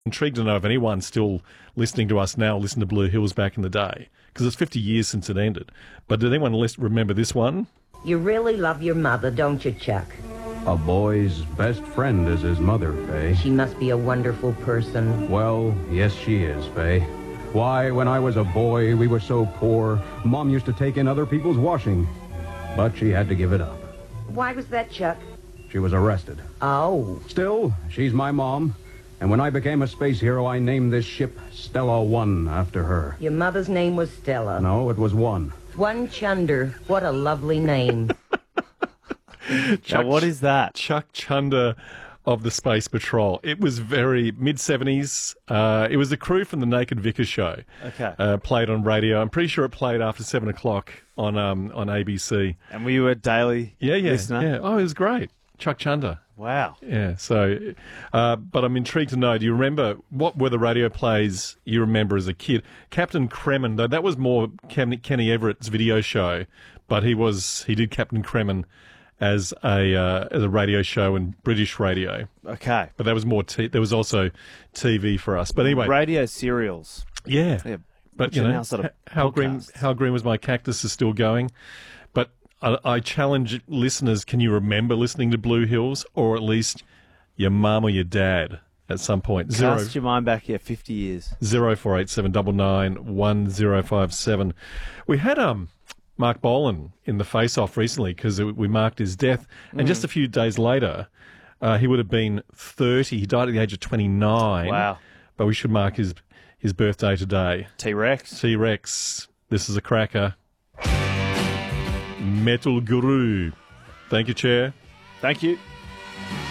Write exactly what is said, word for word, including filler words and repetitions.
Intrigued to know if anyone's still listening to us now listened to Blue Hills back in the day, because it's fifty years since it ended. But did anyone list, remember this one? You really love your mother, don't you, Chuck? A boy's best friend is his mother, Faye. She must be a wonderful person. Well, yes, she is, Faye. Why, when I was a boy, we were so poor, Mom used to take in other people's washing. But she had to give it up. Why was that, Chuck? She was arrested. Oh. Still, she's my mom. And when I became a space hero, I named this ship Stella One after her. Your mother's name was Stella. No, it was One. One Chunder. What a lovely name. Chuck, now, what is that? Chuck Chunder of the Space Patrol. It was very mid-seventies. Uh, it was the crew from the Naked Vicar show. Okay. Uh, played on radio. I'm pretty sure it played after seven o'clock on um, on A B C. And were you a daily yeah, yeah, listener? Yeah. Oh, it was great. Chuck Chunder. Wow. Yeah, so, uh, but I'm intrigued to know, do you remember, what were the radio plays you remember as a kid? Captain Kremen, though, that was more Ken, Kenny Everett's video show, but he was, he did Captain Kremen as a, uh, as a radio show in British radio. Okay. But that was more, t- there was also T V for us. But anyway. Radio serials. Yeah. yeah. But, you know, sort of how, green, how green was my cactus is still going. But I, I challenge listeners, can you remember listening to Blue Hills, or at least your mum or your dad at some point? Cast Zero, your mind back here fifty years. zero four eight seven nine nine one zero five seven. We had um Mark Bolan in the face-off recently because we marked his death, and mm. just a few days later, uh, he would have been thirty. He died at the age of twenty-nine. Wow. But we should mark his, his birthday today. T-Rex. T-Rex. This is a cracker. Metal Guru. Thank you, Chair. Thank you.